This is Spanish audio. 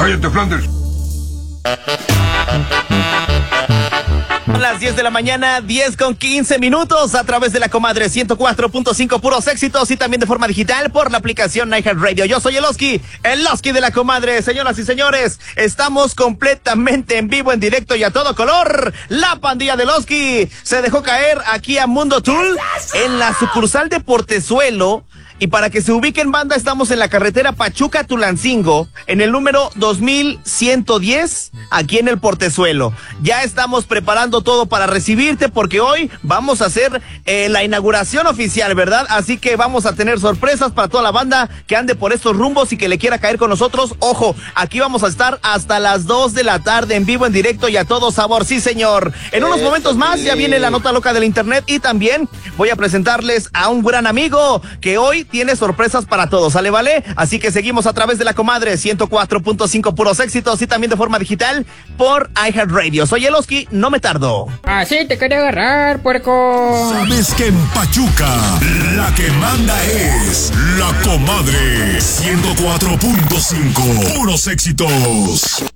Cállate, Flanders. Son las 10 de la mañana, 10:15 a través de la Comadre 104.5 puros éxitos y también de forma digital por la aplicación iHeartRadio. Yo soy el Oski de la Comadre. Señoras y señores, estamos completamente en vivo, en directo y a todo color. La pandilla del Oski se dejó caer aquí a Mundo Tool en la sucursal de Portezuelo. Y para que se ubiquen, banda, estamos en la carretera Pachuca-Tulancingo, en el número 2110, aquí en el Portezuelo. Ya estamos preparando todo para recibirte, porque hoy vamos a hacer la inauguración oficial, ¿verdad? Así que vamos a tener sorpresas para toda la banda que ande por estos rumbos y que le quiera caer con nosotros. Ojo, aquí vamos a estar hasta las 2 de la tarde, en vivo, en directo y a todo sabor. Sí, señor. En unos momentos más ya viene la nota loca del internet y también voy a presentarles a un gran amigo que hoy tiene sorpresas para todos, ¿sale, vale? Así que seguimos a través de la Comadre 104.5 puros éxitos y también de forma digital por iHeartRadio. Soy el Oski, no me tardo. Así te quería agarrar, puerco. Sabes que en Pachuca la que manda es la Comadre 104.5 puros éxitos.